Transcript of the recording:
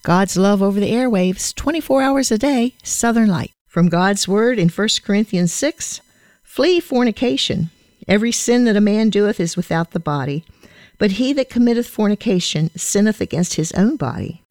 God's love over the airwaves, 24 hours a day, Southern Light. From God's Word in 1 Corinthians 6, flee fornication. Every sin that a man doeth is without the body, but he that committeth fornication sinneth against his own body.